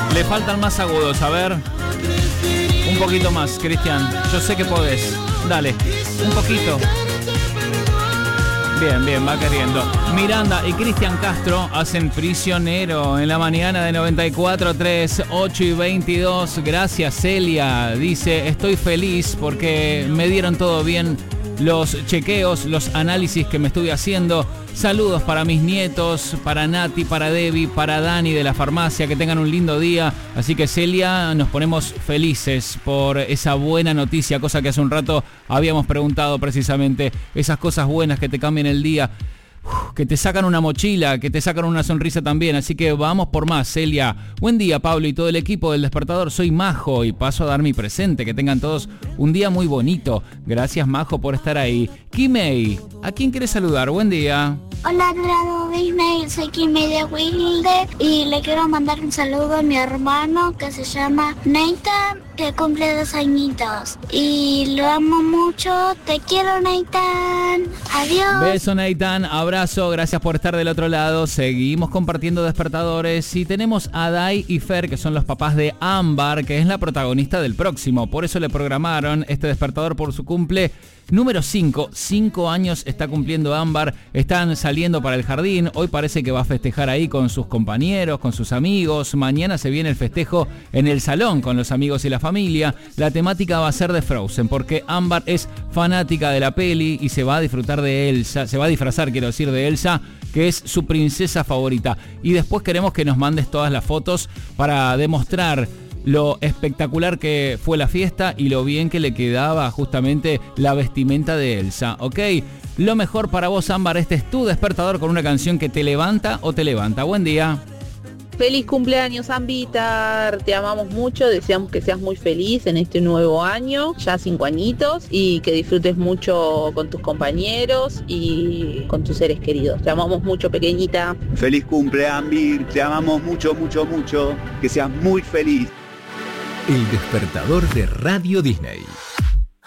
Le faltan más agudos, a ver. Un poquito más, Cristian. Yo sé que podés. Dale, un poquito. Bien, bien, va queriendo. Miranda y Cristian Castro hacen Prisionero en la mañana de 94.3, 8:22. Gracias, Celia. Dice, estoy feliz porque me dieron todo bien los chequeos, los análisis que me estuve haciendo. Saludos para mis nietos, para Nati, para Debbie, para Dani de la farmacia. Que tengan un lindo día. Así que, Celia, nos ponemos felices por esa buena noticia, cosa que hace un rato habíamos preguntado precisamente. Esas cosas buenas que te cambian el día, que te sacan una mochila, que te sacan una sonrisa también. Así que vamos por más, Celia. Buen día, Pablo y todo el equipo del Despertador. Soy Majo y paso a dar mi presente. Que tengan todos un día muy bonito. Gracias, Majo, por estar ahí. Kimei, ¿a quién quieres saludar? Buen día. Hola, Radio Disney, soy Kimei de Wilde y le quiero mandar un saludo a mi hermano que se llama Nathan, que cumple 2 añitos. Y lo amo mucho, te quiero, Nathan. Adiós. Beso, Nathan, abrazo, gracias por estar del otro lado. Seguimos compartiendo despertadores y tenemos a Dai y Fer, que son los papás de Ámbar, que es la protagonista del próximo. Por eso le programaron este despertador por su cumple número 5. 5 años está cumpliendo Ámbar. Están saliendo para el jardín. Hoy parece que va a festejar ahí con sus compañeros, con sus amigos. Mañana se viene el festejo en el salón con los amigos y la familia. La temática va a ser de Frozen, porque Ámbar es fanática de la peli y se va a disfrutar de Elsa. Se va a disfrazar, quiero decir, de Elsa, que es su princesa favorita. Y después queremos que nos mandes todas las fotos para demostrar lo espectacular que fue la fiesta y lo bien que le quedaba justamente la vestimenta de Elsa, ¿ok? Lo mejor para vos, Ámbar, este es tu despertador con una canción que te levanta o te levanta. Buen día. Feliz cumpleaños, Ambitar, te amamos mucho, deseamos que seas muy feliz en este nuevo año, ya 5 añitos, y que disfrutes mucho con tus compañeros y con tus seres queridos. Te amamos mucho, pequeñita. Feliz cumple, Ambir, te amamos mucho, mucho, mucho, que seas muy feliz. El despertador de Radio Disney.